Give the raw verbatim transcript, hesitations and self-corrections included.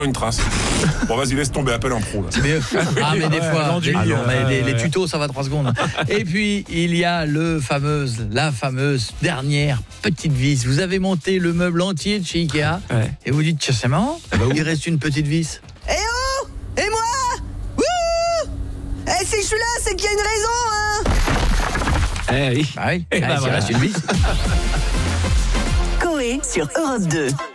une trace. Bon, vas-y, laisse tomber, appelle un pro. Là. C'est mieux. Ah, mais des Ouais, fois, l'enduit, ah non, mais euh, les, les ouais. tutos, ça va trois secondes. Et puis, il y a le fameuse, la fameuse dernière petite vis. Vous avez monté le meuble entier de chez Ikea Ouais. et vous dites, tiens, c'est marrant, il reste une petite vis. Eh oh! Et moi? Wouh! Eh, si je suis là, c'est qu'il y a une raison, hein! Eh oui. Ah oui, Et ah, bah il voilà. reste une vis. Coé sur Europe deux.